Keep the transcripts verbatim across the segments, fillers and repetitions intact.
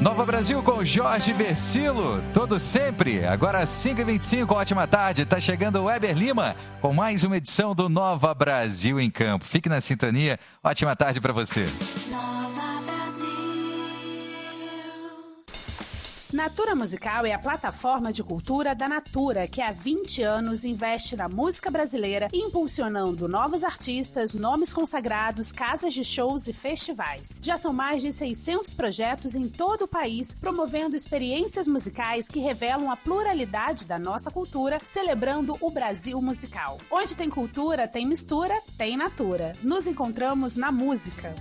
Nova Brasil com Jorge Versilo, todo sempre. Agora cinco e vinte e cinco, ótima tarde. Tá chegando o Weber Lima com mais uma edição do Nova Brasil em Campo. Fique na sintonia, ótima tarde para você. Natura Musical é a plataforma de cultura da Natura, que há vinte anos investe na música brasileira, impulsionando novos artistas, nomes consagrados, casas de shows e festivais. Já são mais de seiscentos projetos em todo o país, promovendo experiências musicais que revelam a pluralidade da nossa cultura, celebrando o Brasil musical. Onde tem cultura, tem mistura, tem Natura. Nos encontramos na música.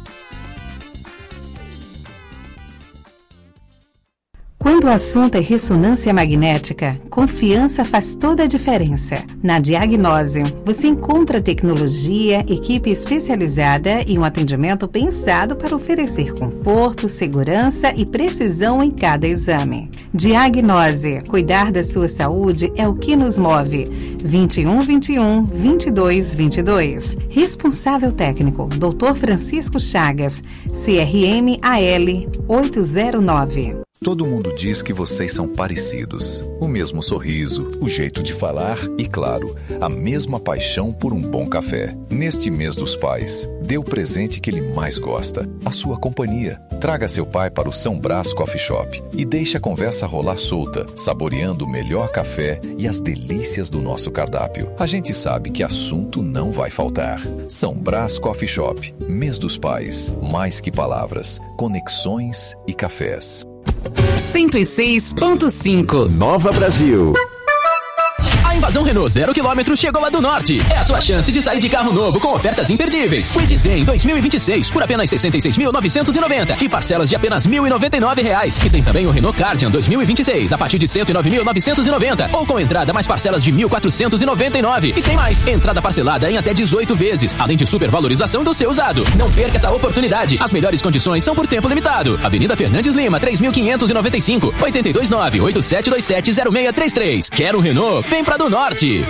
Quando o assunto é ressonância magnética, confiança faz toda a diferença. Na Diagnósio, você encontra tecnologia, equipe especializada e um atendimento pensado para oferecer conforto, segurança e precisão em cada exame. Diagnósio, cuidar da sua saúde é o que nos move. vinte e um, vinte e um, vinte e dois, vinte e dois. Responsável técnico, doutor Francisco Chagas, C R M A L oito zero nove. Todo mundo diz que vocês são parecidos. O mesmo sorriso, o jeito de falar e, claro, a mesma paixão por um bom café. Neste mês dos pais, dê o presente que ele mais gosta, a sua companhia. Traga seu pai para o São Brás Coffee Shop e deixe a conversa rolar solta, saboreando o melhor café e as delícias do nosso cardápio. A gente sabe que assunto não vai faltar. São Brás Coffee Shop, mês dos pais. Mais que palavras, conexões e cafés. cento e seis ponto cinco Nova Brasil. A invasão Renault zero quilômetro chegou a do Norte. É a sua chance de sair de carro novo com ofertas imperdíveis. Kwid Zen dois mil e vinte e seis por apenas sessenta e seis mil novecentos e noventa e parcelas de apenas mil e noventa e nove reais. E tem também o Renault Kardian dois mil e vinte e seis a partir de cento e nove mil novecentos e noventa ou com entrada mais parcelas de mil quatrocentos e noventa e nove. E tem mais, entrada parcelada em até dezoito vezes, além de supervalorização do seu usado. Não perca essa oportunidade. As melhores condições são por tempo limitado. Avenida Fernandes Lima, três mil quinhentos e noventa e cinco, oito dois nove, oito sete dois sete, zero seis três três. Quer um Renault? Vem pra do Norte.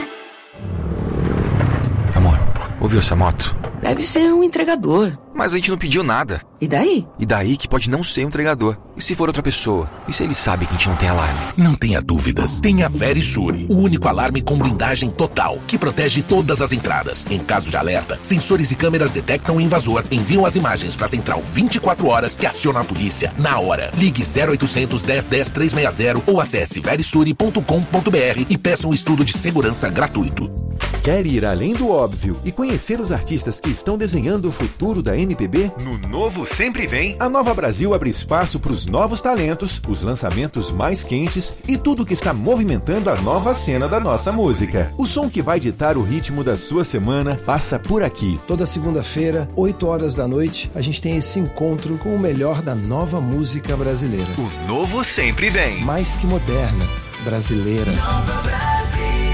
Amor, ouviu essa moto? Deve ser um entregador. Mas a gente não pediu nada. E daí? E daí que pode não ser um entregador. E se for outra pessoa? E se ele sabe que a gente não tem alarme? Não tenha dúvidas. Tenha Verisure, o único alarme com blindagem total, que protege todas as entradas. Em caso de alerta, sensores e câmeras detectam o invasor, enviam as imagens para a central vinte e quatro horas, que aciona a polícia na hora. Ligue zero oitocentos, dez, dez, trezentos e sessenta ou acesse verisure ponto com ponto br e peça um estudo de segurança gratuito. Quer ir além do óbvio e conhecer os artistas que estão desenhando o futuro da M P B? No Novo Sempre Vem, a Nova Brasil abre espaço para os novos talentos, os lançamentos mais quentes e tudo que está movimentando a nova cena da nossa música. O som que vai ditar o ritmo da sua semana passa por aqui. Toda segunda-feira, oito horas da noite, a gente tem esse encontro com o melhor da nova música brasileira. O Novo Sempre Vem. Mais que moderna, brasileira. Nova Brasil.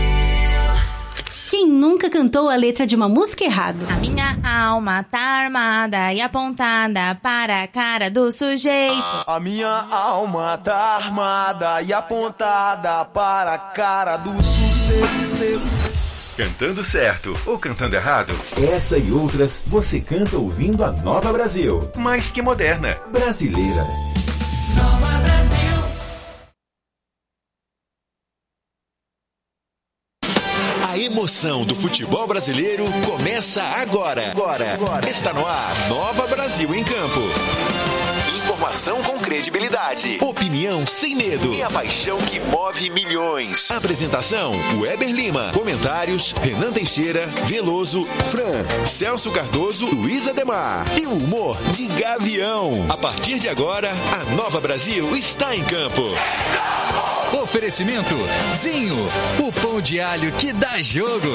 Quem nunca cantou a letra de uma música errado? A minha alma tá armada e apontada para a cara do sujeito. A minha alma tá armada e apontada para a cara do sujeito. Cantando certo ou cantando errado? Essa e outras você canta ouvindo a Nova Brasil. Mais que moderna. Brasileira. Nova Brasil. A emoção do futebol brasileiro começa agora. Agora. Agora. Está no ar Nova Brasil em Campo. Informação com credibilidade, opinião sem medo e a paixão que move milhões. Apresentação: Weber Lima. Comentários: Renan Teixeira, Veloso, Fran, Celso Cardoso, Luiz Ademar. E o humor de Gavião. A partir de agora, a Nova Brasil está em campo. Oferecimento Zinho, o pão de alho que dá jogo.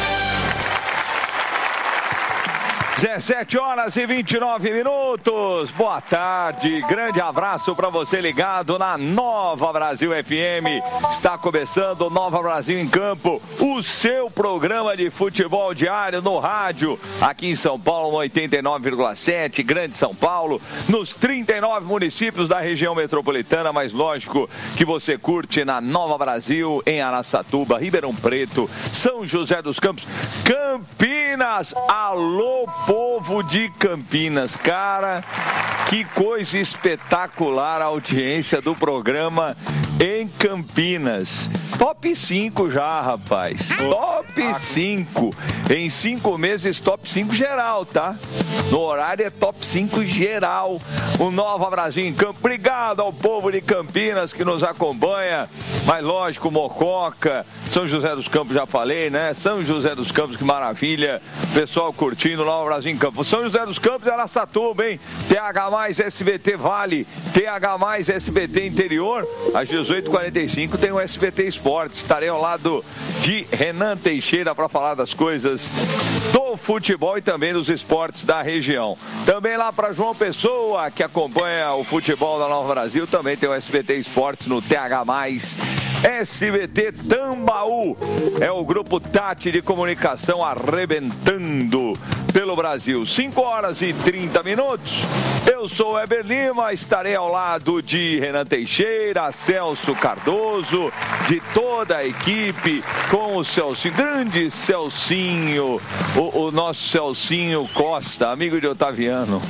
dezessete horas e vinte e nove minutos. Boa tarde, grande abraço para você ligado na Nova Brasil F M. Está começando o Nova Brasil em Campo, o seu programa de futebol diário no rádio, aqui em São Paulo, no oitenta e nove vírgula sete, Grande São Paulo, nos trinta e nove municípios da região metropolitana, mas lógico que você curte na Nova Brasil, em Araçatuba, Ribeirão Preto, São José dos Campos, Campinas. Alô, povo de Campinas. Cara, que coisa espetacular a audiência do programa em Campinas. Top cinco já, rapaz. Top cinco. Em cinco meses, top cinco geral, tá? No horário é top cinco geral. O Nova Brasil em Campo. Obrigado ao povo de Campinas que nos acompanha. Mas lógico, Mococa, São José dos Campos, já falei, né? São José dos Campos, que maravilha. Pessoal curtindo o Nova Brasil em Campo. São José dos Campos e Araçatuba, hein? T H mais S B T Vale, T H mais S B T Interior. Às dezoito e quarenta e cinco tem o S B T Esportes. Estarei ao lado de Renan Teixeira para falar das coisas do futebol e também dos esportes da região. Também lá para João Pessoa, que acompanha o futebol da Nova Brasil, também tem o S B T Esportes no T H mais S B T Tambaú. É o grupo Tati de comunicação arrebentando pelo Brasil. cinco horas e trinta minutos. Eu sou o Eber Lima, estarei ao lado de Renan Teixeira, Celso Cardoso, de toda a equipe, com o Celcinho, grande Celcinho, o, o nosso Celcinho Costa, amigo de Otaviano.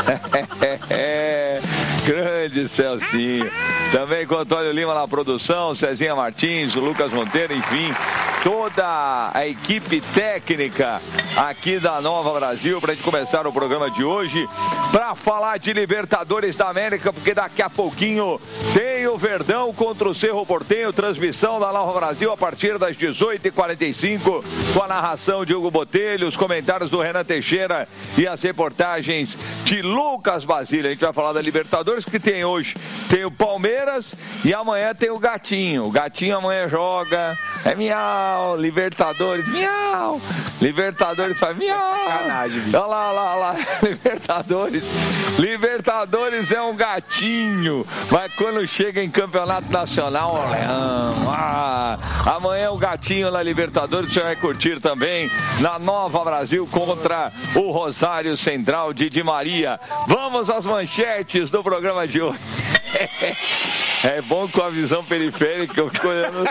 É, grande Celcinho. Também com o Antônio Lima na produção, Cezinha Martins, o Lucas Monteiro, enfim, toda a equipe técnica aqui da Nova Brasil, para a gente começar o programa de hoje, para falar de Libertadores da América, porque daqui a pouquinho tem o Verdão contra o Cerro Porteño, transmissão da Nova Brasil a partir das dezoito e quarenta e cinco, com a narração de Hugo Botelho, os comentários do Renan Teixeira e as reportagens de Lucas Basílio. A gente vai falar da Libertadores, que tem hoje, tem o Palmeiras e amanhã tem o Gatinho. O Gatinho amanhã joga, é miau, Libertadores, miau, Libertadores faz miau. Olha lá, olha lá, olha lá, Libertadores, Libertadores é um gatinho, mas quando chega em campeonato nacional, ó, leão, ah, amanhã o Gatinho na Libertadores, você vai curtir também na Nova Brasil contra o Rosário Central de Di Maria. Vamos às manchetes do programa de hoje. É bom com a visão periférica, eu fico olhando.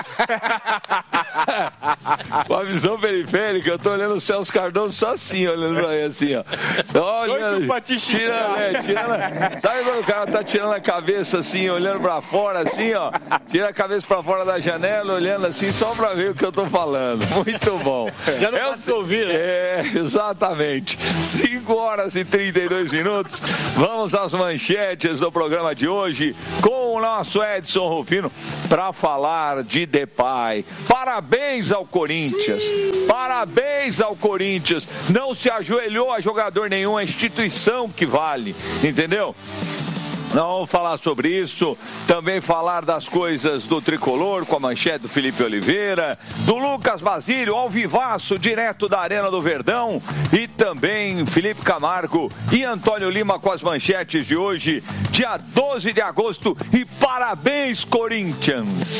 Com a visão periférica, eu tô olhando o Celso Cardoso só assim, olhando pra ele assim, ó. Olha, tirando, é, tirando. Sabe quando o cara tá tirando a cabeça assim, olhando pra fora, assim, ó? Tira a cabeça pra fora da janela, olhando assim, só pra ver o que eu tô falando. Muito bom. Já não é posso o... ouvir, né? É, exatamente. cinco horas e trinta e dois minutos. Vamos às manchetes do programa de hoje com o nosso Edson Rufino para falar de Depay. Parabéns ao Corinthians. Parabéns ao Corinthians. Não se ajoelhou a jogador nenhum, é instituição que vale. Entendeu? Não vamos falar sobre isso, também falar das coisas do Tricolor com a manchete do Felipe Oliveira, do Lucas Basílio, ao vivaço, direto da Arena do Verdão, e também Felipe Camargo e Antônio Lima com as manchetes de hoje, dia doze de agosto, e parabéns, Corinthians!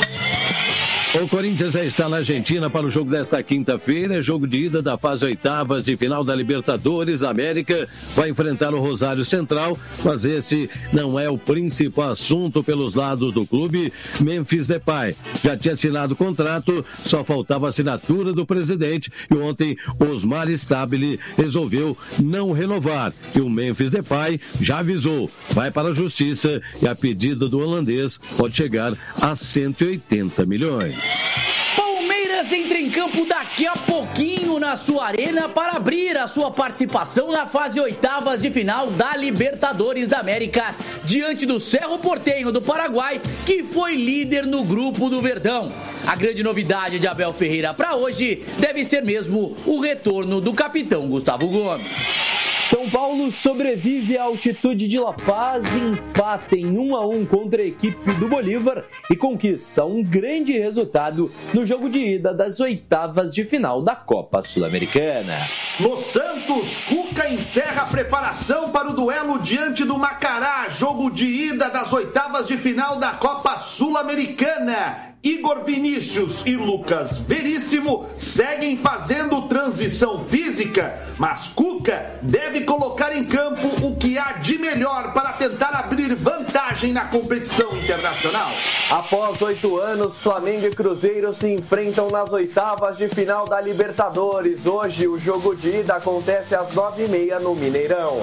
O Corinthians já está na Argentina para o jogo desta quinta-feira, jogo de ida da fase oitavas de final da Libertadores. A América vai enfrentar o Rosário Central, mas esse não é o principal assunto pelos lados do clube. Memphis Depay já tinha assinado o contrato, só faltava a assinatura do presidente e ontem Osmar Stabile resolveu não renovar. E o Memphis Depay já avisou, vai para a justiça e a pedida do holandês pode chegar a cento e oitenta milhões. Palmeiras entra em campo daqui a pouquinho na sua arena para abrir a sua participação na fase oitavas de final da Libertadores da América, diante do Cerro Porteño do Paraguai, que foi líder no grupo do Verdão. A grande novidade de Abel Ferreira para hoje deve ser mesmo o retorno do capitão Gustavo Gomes. São Paulo sobrevive à altitude de La Paz, empata em um a um contra a equipe do Bolívar e conquista um grande resultado no jogo de ida das oitavas de final da Copa Sul-Americana. No Santos, Cuca encerra a preparação para o duelo diante do Macará, jogo de ida das oitavas de final da Copa Sul-Americana. Igor Vinícius e Lucas Veríssimo seguem fazendo transição física, mas Cuca deve colocar em campo o que há de melhor para tentar abrir vantagem na competição internacional. Após oito anos, Flamengo e Cruzeiro se enfrentam nas oitavas de final da Libertadores. Hoje o jogo de ida acontece às nove e meia no Mineirão.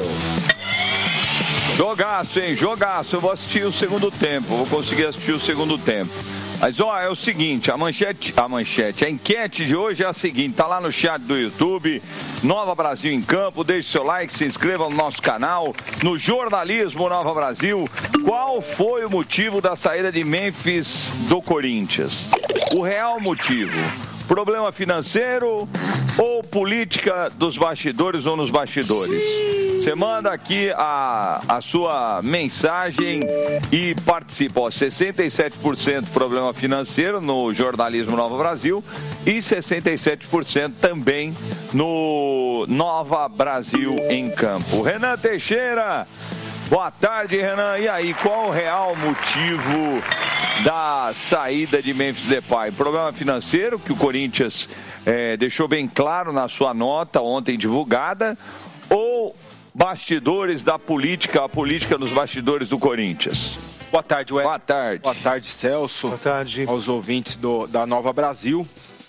Jogaço, hein? Jogaço. Eu vou assistir o segundo tempo. Vou conseguir assistir o segundo tempo. Mas, ó, é o seguinte, a manchete, a manchete, a enquete de hoje é a seguinte, tá lá no chat do YouTube, Nova Brasil em Campo, deixe seu like, se inscreva no nosso canal, no jornalismo Nova Brasil. Qual foi o motivo da saída de Memphis do Corinthians? O real motivo? Problema financeiro ou política dos bastidores ou nos bastidores? Você manda aqui a, a sua mensagem e participa. Ó, sessenta e sete por cento problema financeiro no Jornalismo Nova Brasil e sessenta e sete por cento também no Nova Brasil em Campo. Renan Teixeira, boa tarde, Renan. E aí, qual o real motivo da saída de Memphis Depay? Problema financeiro, que o Corinthians é, deixou bem claro na sua nota ontem divulgada, ou bastidores da política, a política nos bastidores do Corinthians? Boa tarde, Weber. Boa tarde. Boa tarde, Celso. Boa tarde. Aos ouvintes do, da Nova Brasil.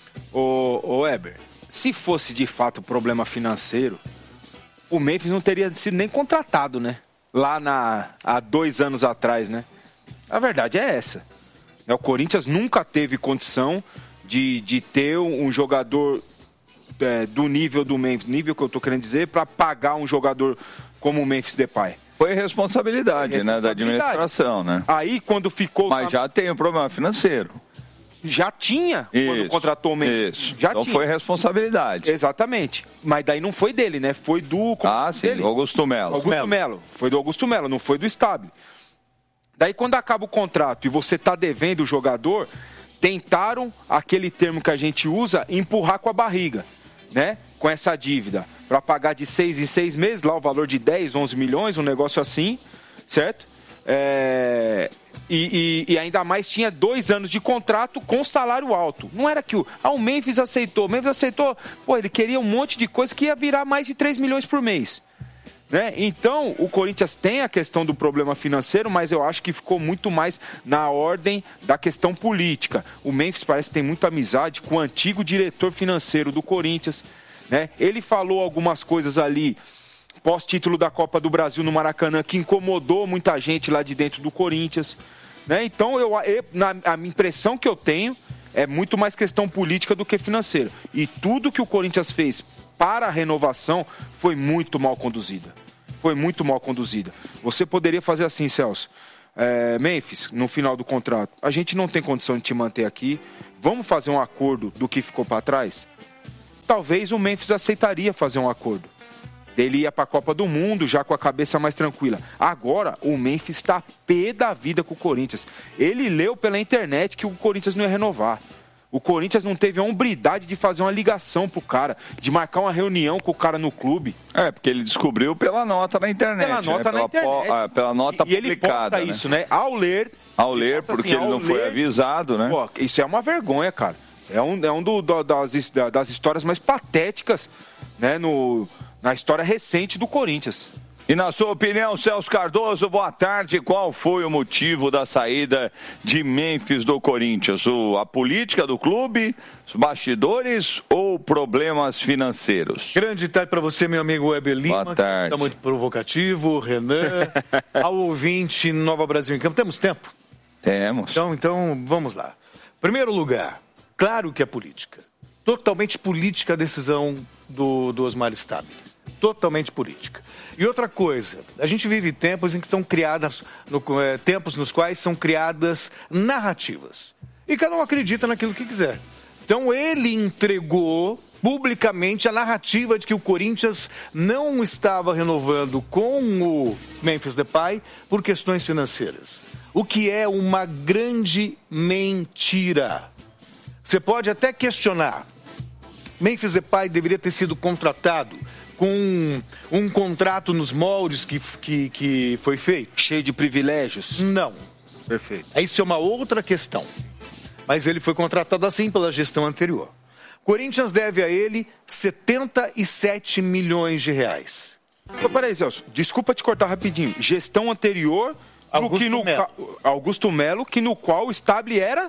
Ô, ô Weber, se fosse de fato problema financeiro, o Memphis não teria sido nem contratado, né? Lá na, há dois anos atrás, né? A verdade é essa. O Corinthians nunca teve condição de, de ter um jogador é, do nível do Memphis, nível que eu tô querendo dizer, para pagar um jogador como o Memphis Depay. Foi responsabilidade, Foi responsabilidade, né, da administração, né? Aí, quando ficou... Mas já tem um problema financeiro. Já tinha, isso, quando contratou o Memphis. Isso, já então tinha. Foi responsabilidade. Exatamente. Mas daí não foi dele, né? Foi do... Ah, sim, dele. Augusto Melo. Augusto Melo. Foi do Augusto Melo, não foi do Stabile. Daí, quando acaba o contrato e você está devendo o jogador, tentaram, aquele termo que a gente usa, empurrar com a barriga, né? Com essa dívida. Para pagar de seis em seis meses, lá o valor de dez, onze milhões, um negócio assim, certo? É... E, e, e ainda mais tinha dois anos de contrato com salário alto. Não era que o, ah, o Memphis aceitou. O Memphis aceitou, pô, ele queria um monte de coisa que ia virar mais de três milhões por mês. Né? Então, o Corinthians tem a questão do problema financeiro, mas eu acho que ficou muito mais na ordem da questão política. O Memphis parece que tem muita amizade com o antigo diretor financeiro do Corinthians. Né? Ele falou algumas coisas ali, pós-título da Copa do Brasil no Maracanã, que incomodou muita gente lá de dentro do Corinthians. Né? Então, eu, eu, na, a impressão que eu tenho é muito mais questão política do que financeira. E tudo que o Corinthians fez para a renovação foi muito mal conduzida. Foi muito mal conduzida. Você poderia fazer assim, Celso. É, Memphis, no final do contrato, a gente não tem condição de te manter aqui. Vamos fazer um acordo do que ficou para trás? Talvez o Memphis aceitaria fazer um acordo. Ele ia para a Copa do Mundo já com a cabeça mais tranquila. Agora, o Memphis está pé da vida com o Corinthians. Ele leu pela internet que o Corinthians não ia renovar. O Corinthians não teve a hombridade de fazer uma ligação pro cara, de marcar uma reunião com o cara no clube. É, porque ele descobriu pela nota na internet. Pela nota né? na pela internet. Po, pela nota e, publicada. E ele posta né? isso, né? Ao ler... Ao ler, porque assim, ele não foi ler, avisado, né? Pô, isso é uma vergonha, cara. É um, é um do, do, das, das histórias mais patéticas, né? No, na história recente do Corinthians. E na sua opinião, Celso Cardoso, boa tarde. Qual foi o motivo da saída de Memphis do Corinthians? O, a política do clube, os bastidores ou problemas financeiros? Grande tarde para você, meu amigo Weber Lima. Boa tarde. Está muito provocativo, Renan. Ao ouvinte Nova Brasil em Campo. Temos tempo? Temos. Então, então, vamos lá. Primeiro lugar, claro que é política. Totalmente política a decisão do, do Osmar Stabile. Totalmente política. E outra coisa, a gente vive tempos em que são criadas, no, é, tempos nos quais são criadas narrativas. E cada um acredita naquilo que quiser. Então ele entregou publicamente a narrativa de que o Corinthians não estava renovando com o Memphis Depay por questões financeiras. O que é uma grande mentira. Você pode até questionar. Memphis Depay deveria ter sido contratado com um, um contrato nos moldes que, que, que foi feito. Cheio de privilégios? Não. Perfeito. Isso é uma outra questão. Mas ele foi contratado assim pela gestão anterior. Corinthians deve a ele setenta e sete milhões de reais. Ô, peraí, Celso, desculpa te cortar rapidinho. Gestão anterior, Augusto que no Melo. ca... Augusto Melo, que no qual o Stabile era...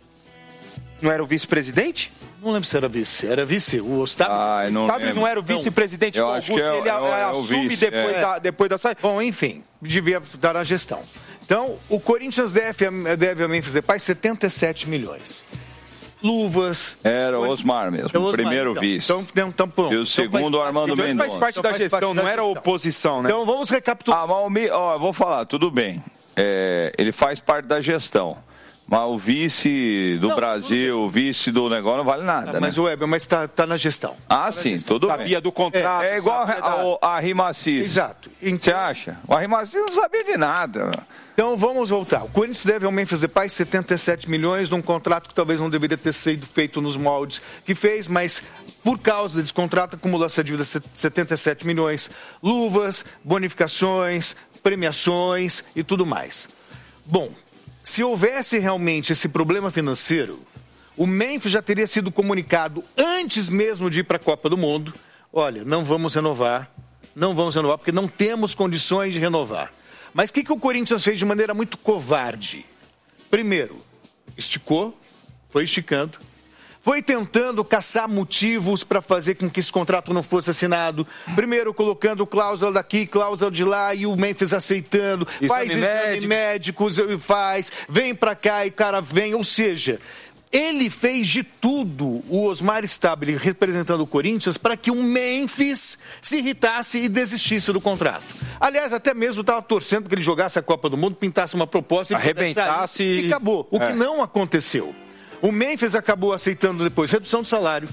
Não era o vice-presidente? Não lembro se era vice. Era vice. O Stabile ah, não, Stabile não era o vice-presidente do Augusto, é, ele é, é, assume vice, depois, é. da, depois da saída. Bom, enfim, devia dar a gestão. Então, o Corinthians deve, deve a Memphis Depay setenta e sete milhões. Luvas... Era o Osmar mesmo, o primeiro então, vice. Então, então, então, pronto. E o segundo, o Armando então Mendonça. Ele faz parte então da faz gestão, parte não da era gestão. oposição, né? Então, vamos recapitular. Ah, mas o, ó, eu vou falar, tudo bem. É, ele faz parte da gestão. Mas o vice do não, Brasil, o vice do negócio não vale nada, ah, mas né? o Weber, mas tá, tá na gestão. Ah, tá sim, gestão. tudo sabia bem. do contrato. É, é igual a, a, a Rimacis. Exato. Então, você acha? O Rimacis não sabia de nada. Então, vamos voltar. O Corinthians deve ao Memphis Depay setenta e sete milhões num contrato que talvez não deveria ter sido feito nos moldes que fez, mas por causa desse contrato acumulou essa dívida de setenta e sete milhões. Luvas, bonificações, premiações e tudo mais. Bom, se houvesse realmente esse problema financeiro, o Memphis já teria sido comunicado antes mesmo de ir para a Copa do Mundo. Olha, não vamos renovar, não vamos renovar porque não temos condições de renovar. Mas o que, que o Corinthians fez de maneira muito covarde? Primeiro, esticou, foi esticando, foi tentando caçar motivos para fazer com que esse contrato não fosse assinado. Primeiro, colocando cláusula daqui, cláusula de lá, e o Memphis aceitando. Exame faz exame médico, faz, vem para cá e o cara vem. Ou seja, ele fez de tudo, o Osmar Stabile, representando o Corinthians, para que o Memphis se irritasse e desistisse do contrato. Aliás, até mesmo estava torcendo que ele jogasse a Copa do Mundo, pintasse uma proposta e arrebentasse e acabou. O é. que não aconteceu. O Memphis acabou aceitando depois redução de salário,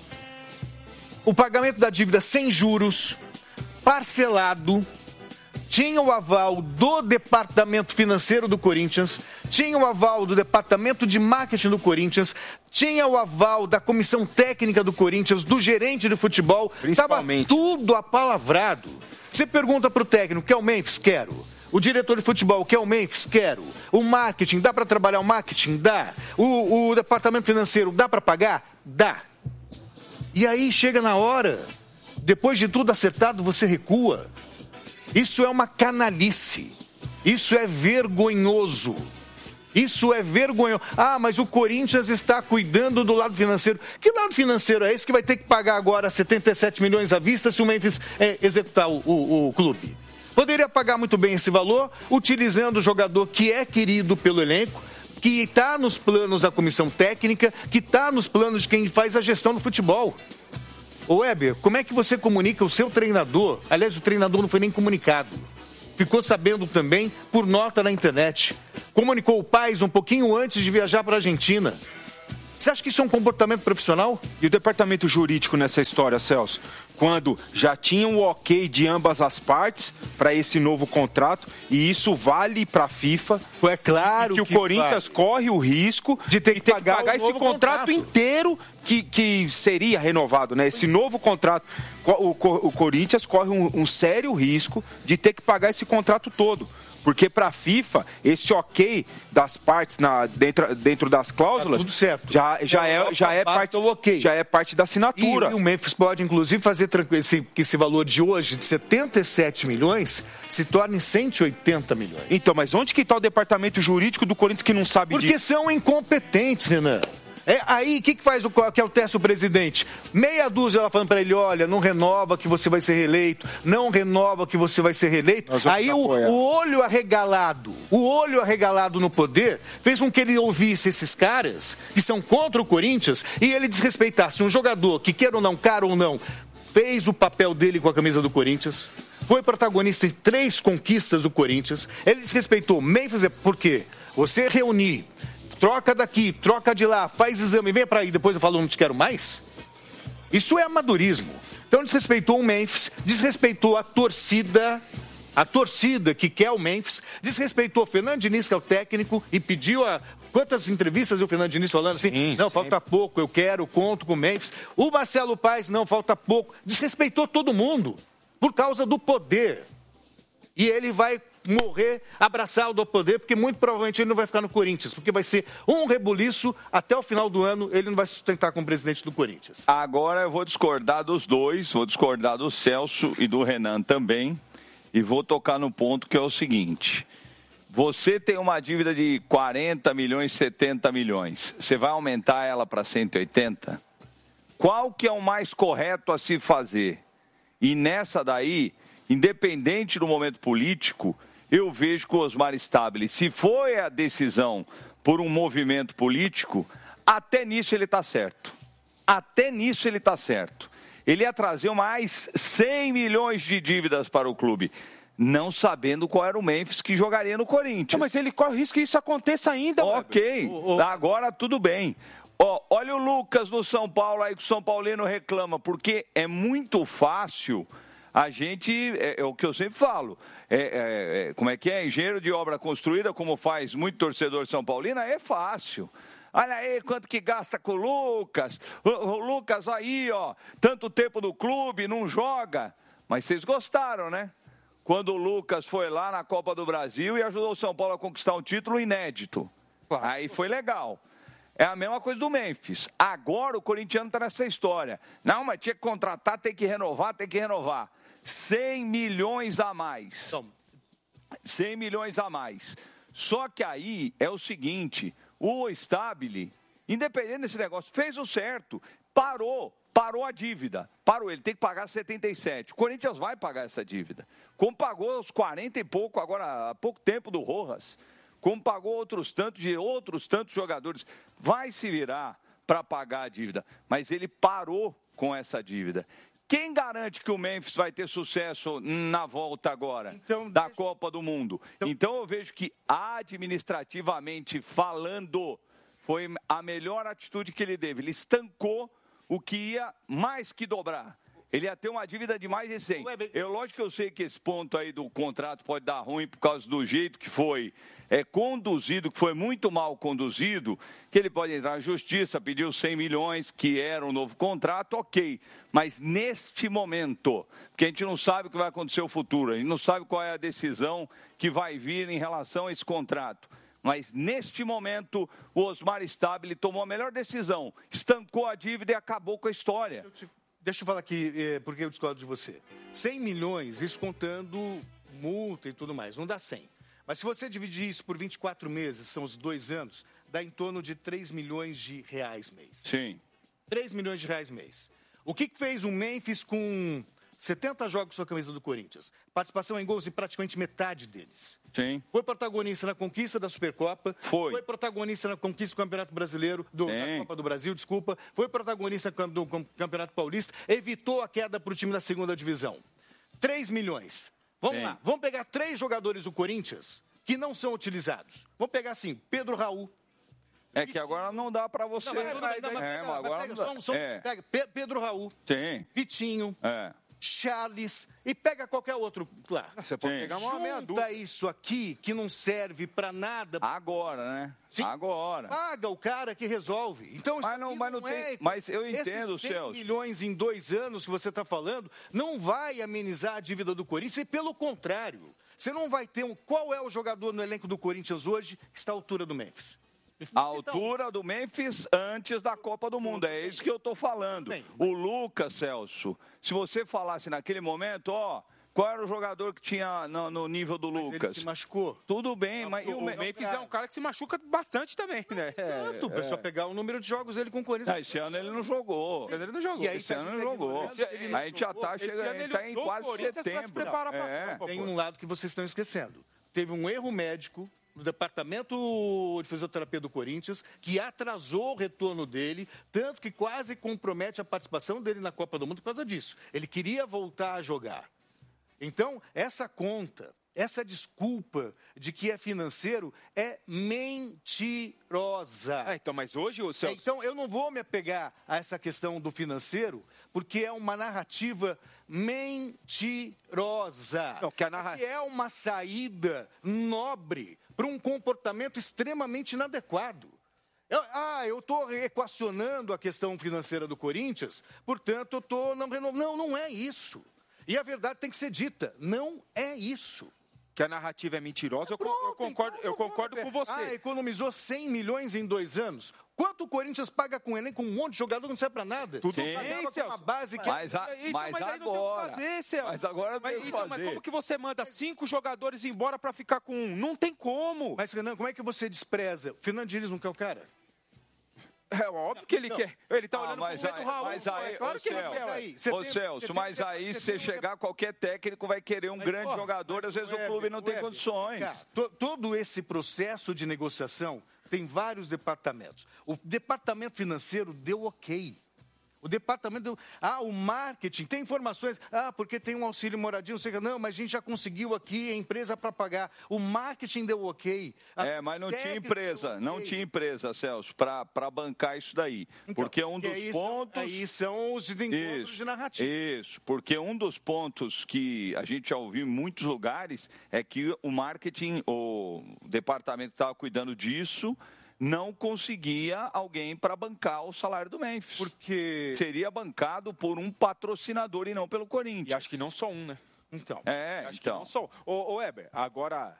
o pagamento da dívida sem juros, parcelado, tinha o aval do departamento financeiro do Corinthians, tinha o aval do departamento de marketing do Corinthians, tinha o aval da comissão técnica do Corinthians, do gerente de futebol, estava tudo apalavrado. Você pergunta para o técnico, quer o Memphis? Quero. O diretor de futebol, quer o Memphis? Quero. O marketing, dá para trabalhar o marketing? Dá. O, o departamento financeiro, dá para pagar? Dá. E aí chega na hora, depois de tudo acertado, você recua. Isso é uma canalice. Isso é vergonhoso. Isso é vergonhoso. Ah, mas o Corinthians está cuidando do lado financeiro. Que lado financeiro é esse que vai ter que pagar agora setenta e sete milhões à vista se o Memphis é, executar o, o, o clube? Poderia pagar muito bem esse valor, utilizando o jogador que é querido pelo elenco, que está nos planos da comissão técnica, que está nos planos de quem faz a gestão do futebol. Ô Weber, como é que você comunica o seu treinador? Aliás, o treinador não foi nem comunicado. Ficou sabendo também por nota na internet. Comunicou o Paes um pouquinho antes de viajar para a Argentina. Você acha que isso é um comportamento profissional? E o departamento jurídico nessa história, Celso? Quando já tinha o ok de ambas as partes para esse novo contrato, e isso vale para a FIFA. É claro que, que o Corinthians vale. corre o risco de ter que, ter pagar, que pagar esse contrato, contrato inteiro que, que seria renovado, né? Esse novo contrato. O, o Corinthians corre um, um sério risco de ter que pagar esse contrato todo. Porque para a FIFA, esse ok das partes na, dentro, dentro das cláusulas, tá tudo certo. já, já, é, já, é parte, okay. já é parte da assinatura. E, e o Memphis pode, inclusive, fazer esse, que esse valor de hoje, de setenta e sete milhões, se torne cento e oitenta milhões. Então, mas onde que está o departamento jurídico do Corinthians que não sabe Porque disso? Porque são incompetentes, Renan. É, aí, o que, que faz o que altessa o presidente? Meia dúzia ela falando para ele, olha, não renova que você vai ser reeleito, não renova que você vai ser reeleito. Aí o, o olho arregalado, o olho arregalado no poder, fez com que ele ouvisse esses caras que são contra o Corinthians e ele desrespeitasse um jogador que, quer ou não, caro ou não, fez o papel dele com a camisa do Corinthians, foi protagonista em três conquistas do Corinthians, ele desrespeitou Memphis, por quê? Você reunir... Troca daqui, troca de lá, faz exame, vem para aí, depois eu falo, não te quero mais. Isso é amadorismo. Então desrespeitou o Memphis, desrespeitou a torcida, a torcida que quer o Memphis, desrespeitou o Fernando Diniz, que é o técnico, e pediu a... Quantas entrevistas o Fernando Diniz falando assim, Sim, não, sempre. falta pouco, eu quero, conto com o Memphis. O Marcelo Paes, não, falta pouco. Desrespeitou todo mundo, por causa do poder. E ele vai morrer abraçado ao poder, porque muito provavelmente ele não vai ficar no Corinthians, porque vai ser um rebuliço até o final do ano, ele não vai se sustentar como presidente do Corinthians. Agora eu vou discordar dos dois, vou discordar do Celso e do Renan também, e vou tocar no ponto que é o seguinte: você tem uma dívida de quarenta milhões, setenta milhões, você vai aumentar ela para cento e oitenta? Qual que é o mais correto a se fazer? E nessa daí, independente do momento político, eu vejo que o Osmar Stabile, se foi a decisão por um movimento político, até nisso ele está certo. Até nisso ele está certo. Ele ia trazer mais cem milhões de dívidas para o clube, não sabendo qual era o Memphis que jogaria no Corinthians. Não, mas ele corre o risco que isso aconteça ainda. Ok, oh, oh. Agora tudo bem. Oh, olha o Lucas no São Paulo aí que o São Paulino reclama, porque é muito fácil a gente, é, é o que eu sempre falo, é, é, é, como é que é, engenheiro de obra construída, como faz muito torcedor São Paulino, é fácil. Olha aí quanto que gasta com o Lucas, o, o Lucas aí, ó, tanto tempo no clube, não joga, mas vocês gostaram, né? Quando o Lucas foi lá na Copa do Brasil e ajudou o São Paulo a conquistar um título inédito, claro. Aí foi legal. É a mesma coisa do Memphis. Agora o corintiano está nessa história. Não, mas tinha que contratar, tem que renovar, tem que renovar. cem milhões a mais. cem milhões a mais. Só que aí é o seguinte, o Stabile, independente desse negócio, fez o certo, parou, parou a dívida. Parou, ele tem que pagar setenta e sete. O Corinthians vai pagar essa dívida. Como pagou os quarenta e pouco, agora há pouco tempo do Rojas, como pagou outros tantos de outros tantos jogadores, vai se virar para pagar a dívida. Mas ele parou com essa dívida. Quem garante que o Memphis vai ter sucesso na volta agora então, da deixa... Copa do Mundo? Então... então eu vejo que administrativamente falando, foi a melhor atitude que ele teve. Ele estancou o que ia mais que dobrar. Ele ia ter uma dívida de mais de cem. Eu, lógico que eu sei que esse ponto aí do contrato pode dar ruim por causa do jeito que foi é, conduzido, que foi muito mal conduzido, que ele pode entrar na justiça, pedir os cem milhões, que era um novo contrato, ok. Mas neste momento, porque a gente não sabe o que vai acontecer no futuro, a gente não sabe qual é a decisão que vai vir em relação a esse contrato. Mas neste momento, o Osmar Stabile tomou a melhor decisão, estancou a dívida e acabou com a história. Deixa eu falar aqui, é, porque eu discordo de você. cem milhões, isso contando multa e tudo mais, não dá cem. Mas se você dividir isso por vinte e quatro meses, são os dois anos, dá em torno de três milhões de reais mês. Sim. três milhões de reais mês. O que fez o Memphis com setenta jogos com a camisa do Corinthians? Participação em gols em praticamente metade deles. Sim. Foi protagonista na conquista da Supercopa. Foi. Foi protagonista na conquista do Campeonato Brasileiro, do, da Copa do Brasil, desculpa. Foi protagonista do Campeonato Paulista. Evitou a queda para o time da segunda divisão. três milhões. Vamos Sim. lá. Vamos pegar três jogadores do Corinthians que não são utilizados. Vamos pegar assim, Pedro Raul. É que agora não dá para você... Não, mas, mas, é, mas, mas agora pega, não dá. Só, só, é. pega Pedro Raul. Sim. Vitinho. É. Charles e pega qualquer outro lá. Você pode Sim. pegar uma meia dúzia. Junta isso aqui que não serve pra nada. Agora, né? Sim. Agora. Paga o cara que resolve. Então mas não, mas não, não é, tem. Mas eu entendo, Celso. cem milhões em dois anos que você está falando não vai amenizar a dívida do Corinthians. E pelo contrário, você não vai ter um. Qual é o jogador no elenco do Corinthians hoje que está à altura do Memphis? A altura do Memphis antes da Copa do Mundo, é isso que eu estou falando. O Lucas, Celso, se você falasse naquele momento, ó, qual era o jogador que tinha no, no nível do mas Lucas? Ele se machucou. Tudo bem, mas... O, o, o Memphis é um cara que se machuca bastante também, né? Tanto, é, é só pegar o número de jogos dele com o Corinthians. Ah, esse ano ele não jogou. Esse ano ele não jogou. E aí, esse ano ele não jogou. Esse, ele não a gente já está chegando, tá em quase setembro. É. Tem um lado que vocês estão esquecendo. Teve um erro médico no departamento de fisioterapia do Corinthians, que atrasou o retorno dele, tanto que quase compromete a participação dele na Copa do Mundo por causa disso. Ele queria voltar a jogar. Então, essa conta, essa desculpa de que é financeiro é mentirosa. É, então, mas hoje, o Celso... Então, eu não vou me apegar a essa questão do financeiro, porque é uma narrativa mentirosa. Não, que a narra... que é uma saída nobre para um comportamento extremamente inadequado. Eu, ah, eu estou equacionando a questão financeira do Corinthians, portanto, eu estou não renovando. Não, não é isso. E a verdade tem que ser dita, não é isso. que a narrativa é mentirosa, eu, Pronto, eu concordo, eu concordo com você. Ah, economizou cem milhões em dois anos. Quanto o Corinthians paga com o elenco, com um monte de jogador que não serve pra nada? Tudo Sim, bem, Celso. Uma base que... Mas, a, Então, mas, mas aí não agora... tem o que fazer, Celso. Mas agora tem o que então, fazer. Mas como que você manda cinco jogadores embora pra ficar com um? Não tem como. Mas, Renan, como é que você despreza? O Fernando Diniz não quer o cara? É óbvio que ele não. quer. Ele tá ah, olhando mas pro aí, do Raul. Mas aí, é claro ô, que Celso, ele quer. Aí. Ô, tem, Celso, mas tem, aí, se você chegar, qualquer técnico vai querer um mas, grande ó, jogador, às vezes o clube não tem condições. Cara, to, todo esse processo de negociação tem vários departamentos. O departamento financeiro deu ok. O departamento deu... Ah, o marketing, tem informações. Ah, porque tem um auxílio moradia, não sei o que. Não, mas a gente já conseguiu aqui a empresa para pagar. O marketing deu ok. É, mas não tinha empresa, não tinha empresa, Celso, para bancar isso daí. Então, porque um dos aí pontos... São, aí são os desencontros isso, de narrativa. Isso, porque um dos pontos que a gente já ouviu em muitos lugares é que o marketing, o departamento que estava cuidando disso... não conseguia alguém para bancar o salário do Memphis. Porque... seria bancado por um patrocinador e não pelo Corinthians. E acho que não só um, né? Então. É, acho então. que não só um. Ô, ô Weber, agora,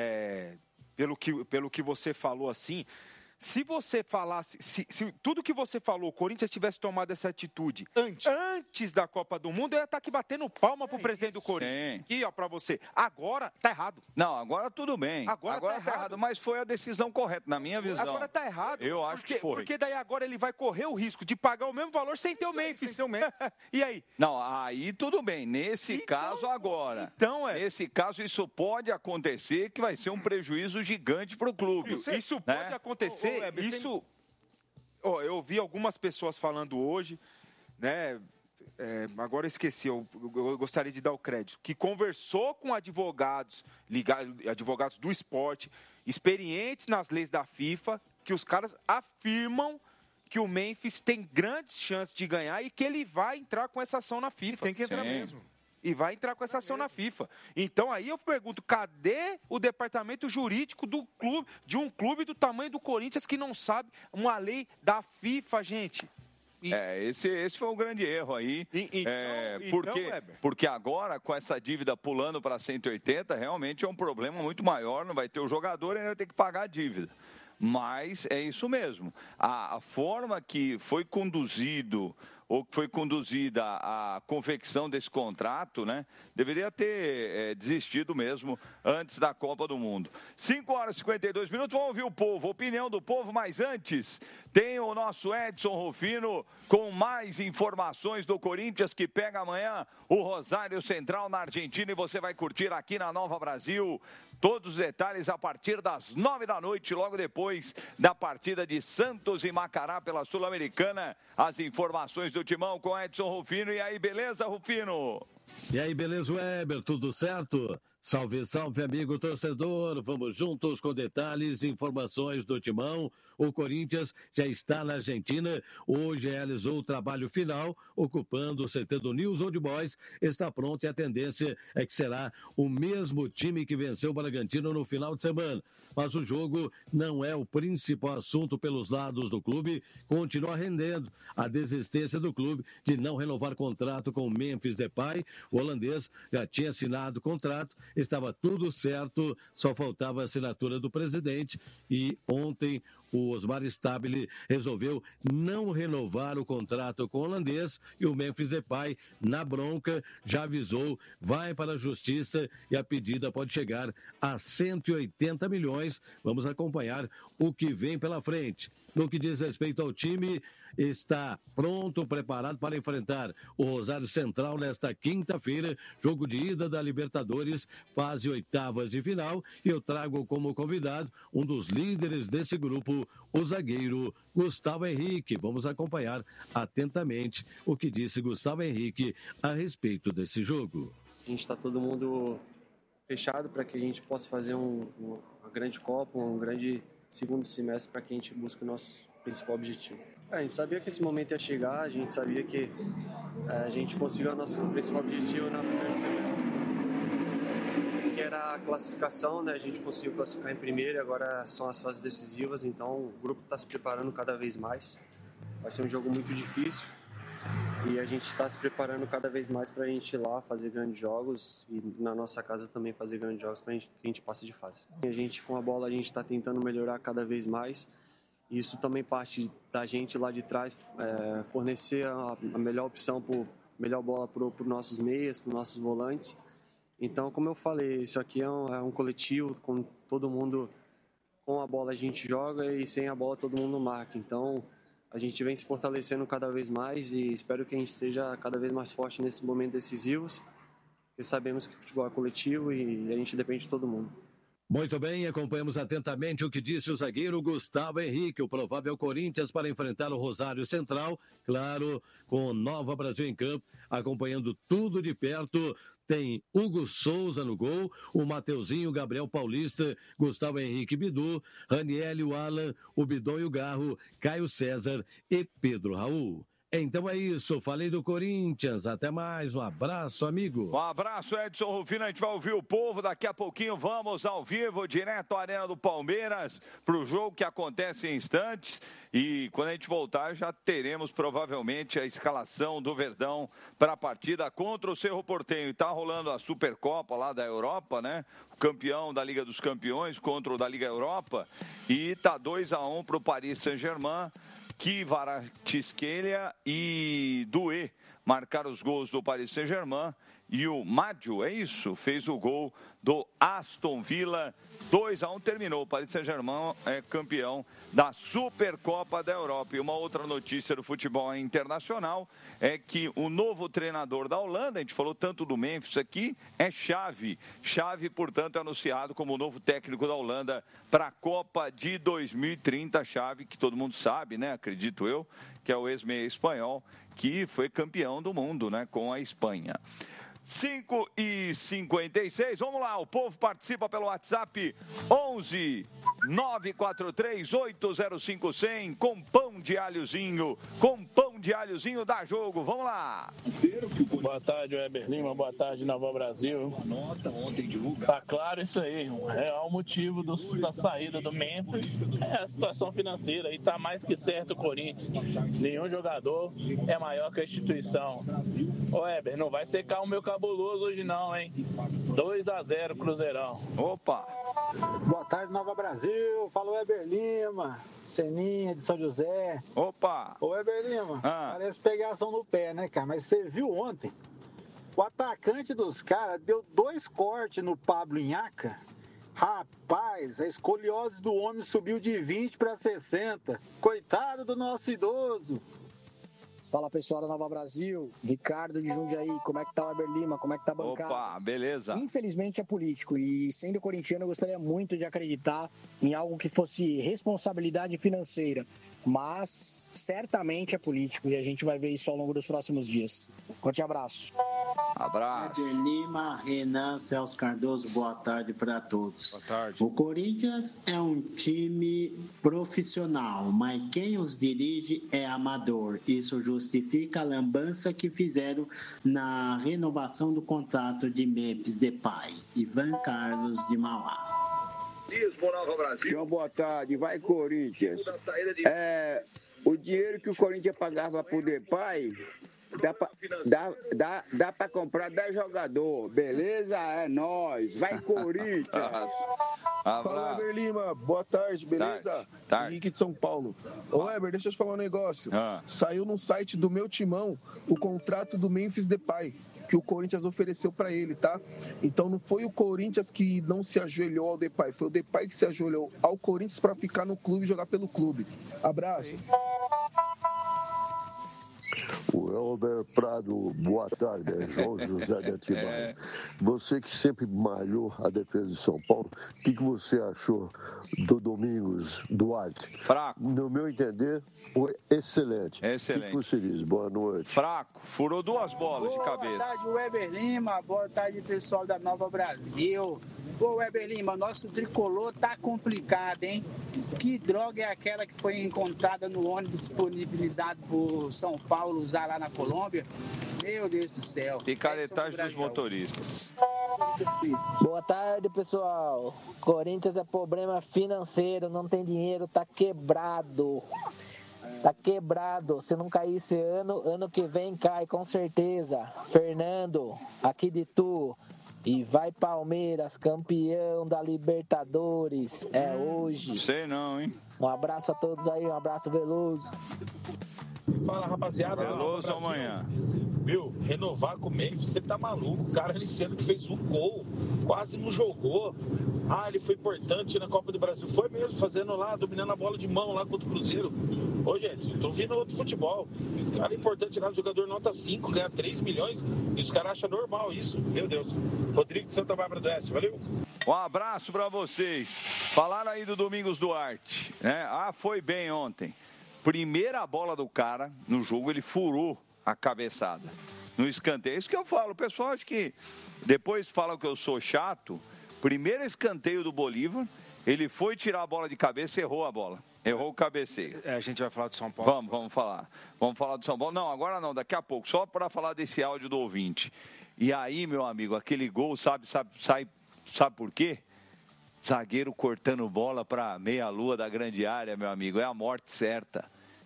é, pelo, que, pelo que você falou assim... Se você falasse, se, se tudo que você falou, o Corinthians tivesse tomado essa atitude antes, antes da Copa do Mundo, eu ia estar aqui batendo palma pro é presidente isso, do Corinthians. Sim. Aqui, ó, pra você. Agora tá errado. Não, agora tudo bem. Agora, agora tá, tá errado. errado, mas foi a decisão correta, na minha visão. Agora tá errado. Eu acho porque, que foi. Porque daí agora ele vai correr o risco de pagar o mesmo valor sem ter o Memphis. Sem ter o Memphis. E aí? Não, aí tudo bem. Nesse então, caso agora. Então, é. Nesse caso isso pode acontecer, que vai ser um prejuízo gigante pro clube. Isso, isso né? pode acontecer. Ô, ô, Weber, isso... Oh, eu ouvi algumas pessoas falando hoje, né? É, agora eu esqueci, eu, eu gostaria de dar o crédito, que conversou com advogados, ligado, advogados do esporte, experientes nas leis da FIFA, que os caras afirmam que o Memphis tem grandes chances de ganhar e que ele vai entrar com essa ação na FIFA. Tem que entrar Sim. mesmo. E vai entrar com essa ação na FIFA. Então aí eu pergunto, cadê o departamento jurídico do clube, de um clube do tamanho do Corinthians que não sabe uma lei da FIFA, gente? E... É, esse, esse foi um grande erro aí. E, então, é, então, porque, Weber. porque agora, com essa dívida pulando para cento e oitenta, realmente é um problema muito maior. Não vai ter o jogador e ainda vai ter que pagar a dívida. Mas é isso mesmo. A, a forma que foi conduzido ou que foi conduzida a confecção desse contrato, né, deveria ter é, desistido mesmo antes da Copa do Mundo. cinco horas e cinquenta e dois minutos, vamos ouvir o povo, opinião do povo, mas antes tem o nosso Edson Rufino com mais informações do Corinthians que pega amanhã o Rosário Central na Argentina e você vai curtir aqui na Nova Brasil. Todos os detalhes a partir das nove da noite, logo depois da partida de Santos e Macará pela Sul-Americana. As informações do Timão com Edson Rufino. E aí, beleza, Rufino? E aí, beleza, Weber? Tudo certo? Salve, salve, amigo torcedor. Vamos juntos com detalhes e informações do Timão. O Corinthians já está na Argentina. Hoje realizou o trabalho final, ocupando o C T do News Old Boys. Está pronto e a tendência é que será o mesmo time que venceu o Bragantino no final de semana. Mas o jogo não é o principal assunto pelos lados do clube. Continua rendendo a desistência do clube de não renovar contrato com o Memphis Depay. O holandês já tinha assinado o contrato. Estava tudo certo, só faltava a assinatura do presidente e ontem o Osmar Stabile resolveu não renovar o contrato com o holandês e o Memphis Depay, na bronca, já avisou, vai para a justiça e a pedida pode chegar a cento e oitenta milhões. Vamos acompanhar o que vem pela frente. No que diz respeito ao time, está pronto, preparado para enfrentar o Rosário Central nesta quinta-feira, jogo de ida da Libertadores, fase oitavas de final, e eu trago como convidado um dos líderes desse grupo, o zagueiro Gustavo Henrique. Vamos acompanhar atentamente o que disse Gustavo Henrique a respeito desse jogo. A gente está todo mundo fechado para que a gente possa fazer um, uma grande Copa, um grande segundo semestre para que a gente busque o nosso principal objetivo. É, a gente sabia que esse momento ia chegar, a gente sabia que é, a gente conseguiu o nosso principal objetivo na primeira semestre, que era a classificação, né? A gente conseguiu classificar em primeiro e agora são as fases decisivas, então o grupo está se preparando cada vez mais. Vai ser um jogo muito difícil. E a gente está se preparando cada vez mais para a gente ir lá fazer grandes jogos e na nossa casa também fazer grandes jogos para que a gente passe de fase. E a gente, com a bola, a gente está tentando melhorar cada vez mais. E isso também parte da gente lá de trás, é, fornecer a, a melhor opção, por, melhor bola para os nossos meias, para os nossos volantes. Então, como eu falei, isso aqui é um, é um coletivo, com todo mundo, com a bola a gente joga e sem a bola todo mundo marca. Então, a gente vem se fortalecendo cada vez mais e espero que a gente seja cada vez mais forte nesses momentos decisivos, porque sabemos que o futebol é coletivo e a gente depende de todo mundo. Muito bem, acompanhamos atentamente o que disse o zagueiro Gustavo Henrique, o provável Corinthians para enfrentar o Rosário Central, claro, com o Nova Brasil em campo, acompanhando tudo de perto. Tem Hugo Souza no gol, o Mateuzinho, Gabriel Paulista, Gustavo Henrique Bidu, Raniel, Alan, o Bidon e o Garro, Caio César e Pedro Raul. Então é isso, falei do Corinthians, até mais, um abraço, amigo. Um abraço, Edson Rufino, a gente vai ouvir o povo, daqui a pouquinho vamos ao vivo, direto à Arena do Palmeiras, para o jogo que acontece em instantes, e quando a gente voltar já teremos provavelmente a escalação do Verdão para a partida contra o Cerro Porteño. Está rolando a Supercopa lá da Europa, né? O campeão da Liga dos Campeões contra o da Liga Europa, e está dois a um para o Paris Saint-Germain. Kvaratskhelia e Doué marcaram os gols do Paris Saint-Germain e o Maggio, é isso, fez o gol do Aston Villa. dois a um terminou. O Paris Saint-Germain é campeão da Supercopa da Europa. E uma outra notícia do futebol internacional é que o novo treinador da Holanda, a gente falou tanto do Memphis aqui, é Xavi. Xavi, portanto, é anunciado como o novo técnico da Holanda para a Copa de dois mil e trinta. Xavi, que todo mundo sabe, né? Acredito eu, que é o ex-meia espanhol, que foi campeão do mundo, né? Com a Espanha. cinco e cinquenta e seis, vamos lá, o povo participa pelo WhatsApp onze nove quatro três oito zero cinco zero zero com pão de alhozinho, com pão de alhozinho dá jogo, vamos lá. Boa tarde, Weber Lima, boa tarde, Nova Brasil. Tá claro isso aí, o real motivo do, da saída do Memphis é a situação financeira e tá mais que certo o Corinthians. Nenhum jogador é maior que a instituição. Ô Weber, não vai secar o meu cabuloso hoje não, hein? dois a zero Cruzeirão. Opa! Boa tarde, Nova Brasil. Fala o Weber Lima, Seninha de São José. Opa! Ô Weber Lima, ah. parece pegação no pé, né, cara? Mas você viu ontem? O atacante dos caras deu dois cortes no Pablo Inhaca. Rapaz, a escoliose do homem subiu de vinte para sessenta. Coitado do nosso idoso. Fala pessoal da Nova Brasil, Ricardo de Jundiaí, como é que tá o Weber Lima, como é que tá a bancada? Opa, beleza. Infelizmente é político e sendo corintiano eu gostaria muito de acreditar em algo que fosse responsabilidade financeira, mas certamente é político e a gente vai ver isso ao longo dos próximos dias. Forte abraço. Abraço. Weber Lima, Renan, Celso Cardoso, boa tarde para todos. Boa tarde. O Corinthians é um time profissional, mas quem os dirige é amador. Isso justifica a lambança que fizeram na renovação do contrato de Memphis Depay. Ivan Carlos de Mauá. Nova Brasil. Uma boa tarde, vai Corinthians. É, o dinheiro que o Corinthians pagava por Depay dá pra, dá, dá, dá pra comprar dez jogadores, beleza? É nóis, vai Corinthians. Fala, Weber Lima, boa tarde, beleza? Tarde. Tarde. Henrique de São Paulo. Ô Weber, deixa eu te falar um negócio. Ah. Saiu no site do meu timão o contrato do Memphis Depay, que o Corinthians ofereceu pra ele, tá? Então não foi o Corinthians que não se ajoelhou ao Depay, foi o Depay que se ajoelhou ao Corinthians pra ficar no clube e jogar pelo clube. Abraço. O Elber Prado, boa tarde, é João José de Atibaia. Você que sempre malhou a defesa de São Paulo, o que, que você achou do Domingos Duarte? Fraco. No meu entender, foi excelente. Excelente. O que você diz? Boa noite. Fraco, furou duas bolas Boa de cabeça. Boa tarde, Weber Lima, boa tarde, pessoal da Nova Brasil. Ô, Weber Lima, nosso tricolor tá complicado, hein? Que droga é aquela que foi encontrada no ônibus disponibilizado por São Paulo usar lá na Colômbia? Meu Deus do céu. Picaretagem dos motoristas. Boa tarde, pessoal. Corinthians é problema financeiro, não tem dinheiro, tá quebrado. Tá quebrado. Se não cair esse ano, ano que vem cai, com certeza. Fernando, aqui de Tu. E vai Palmeiras, campeão da Libertadores. É hoje. Sei não, hein? Um abraço a todos aí, um abraço Veloso. Fala, rapaziada. Veloso amanhã. Viu? Renovar com o Memphis, você tá maluco. O cara esse ano que fez um gol, quase não jogou. Ah, ele foi importante na Copa do Brasil. Foi mesmo, fazendo lá, dominando a bola de mão lá contra o Cruzeiro. Ô, gente, tô vendo outro futebol. Esse cara é importante lá, o jogador nota cinco, ganha três milhões, e os caras acham normal isso. Meu Deus. Rodrigo de Santa Bárbara do Oeste, valeu? Um abraço pra vocês. Falaram aí do Domingos Duarte, né? Ah, foi bem ontem. Primeira bola do cara no jogo, ele furou a cabeçada no escanteio. Isso que eu falo, o pessoal acha que depois falam que eu sou chato. Primeiro escanteio do Bolívar, ele foi tirar a bola de cabeça e errou a bola. Errou o cabeceio. É, a gente vai falar do São Paulo. Vamos, vamos falar. Vamos falar do São Paulo. Não, agora não, daqui a pouco. Só para falar desse áudio do ouvinte. E aí, meu amigo, aquele gol, sabe, sabe, sabe, sabe por quê? Zagueiro cortando bola para meia-lua da grande área, meu amigo. É a morte certa.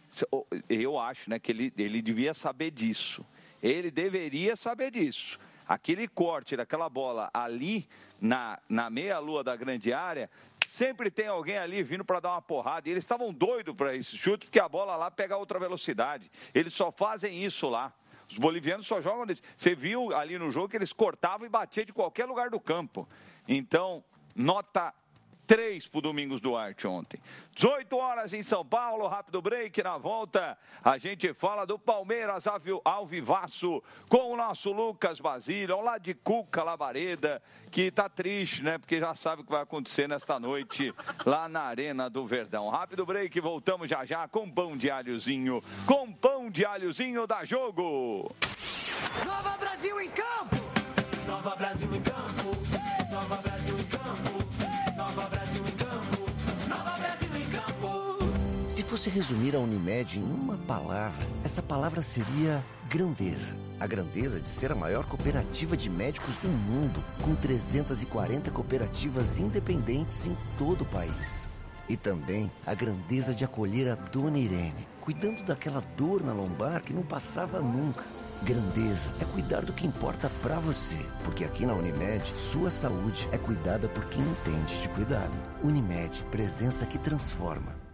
Eu acho, né, que ele, ele devia saber disso. Ele deveria saber disso. Aquele corte daquela bola ali na, na meia-lua da grande área, sempre tem alguém ali vindo para dar uma porrada. E eles estavam doidos para esse chute, porque a bola lá pega outra velocidade. Eles só fazem isso lá. Os bolivianos só jogam nisso. Você viu ali no jogo que eles cortavam e batiam de qualquer lugar do campo. Então, nota três para o Domingos Duarte ontem. dezoito horas em São Paulo, rápido break. Na volta, a gente fala do Palmeiras ao vivaço com o nosso Lucas Basílio, ao lado de Cuca Labareda, que tá triste, né? Porque já sabe o que vai acontecer nesta noite lá na Arena do Verdão. Rápido break, voltamos já já com pão de alhozinho, com pão de alhozinho da Jogo. Nova Brasil em campo! Nova Brasil em campo! Nova Brasil em campo! Nova Brasil em campo! Nova Brasil em campo! Se fosse resumir a Unimed em uma palavra, essa palavra seria grandeza. A grandeza de ser a maior cooperativa de médicos do mundo, com trezentas e quarenta cooperativas independentes em todo o país. E também a grandeza de acolher a Dona Irene, cuidando daquela dor na lombar que não passava nunca. Grandeza é cuidar do que importa pra você, porque aqui na Unimed, sua saúde é cuidada por quem entende de cuidado. Unimed, presença que transforma.